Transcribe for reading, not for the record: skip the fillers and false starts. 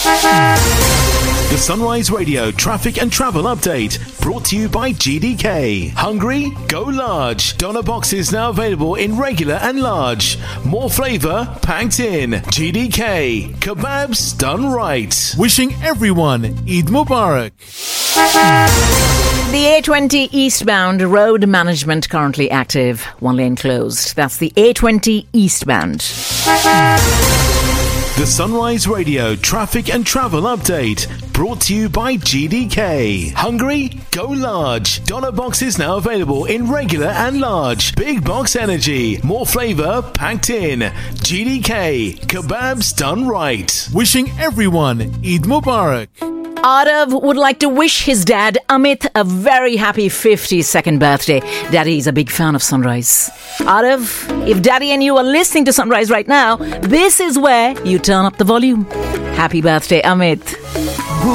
The Sunrise Radio traffic and travel update brought to you by GDK. Hungry? Go large. Doner boxes now available in regular and large. More flavour packed in. GDK. Kebabs done right. Wishing everyone Eid Mubarak. The A20 eastbound road management currently active. One lane closed. That's the A20 eastbound. The Sunrise Radio traffic and travel update brought to you by GDK. Hungry? Go large. Doner boxes now available in regular and large. Big box energy. More flavour packed in. GDK. Kebabs done right. Wishing everyone Eid Mubarak. Arav would like to wish his dad, Amit, a very happy 52nd birthday. Daddy is a big fan of Sunrise. Arav, if Daddy and you are listening to Sunrise right now, this is where you turn up the volume. Happy birthday, Amit.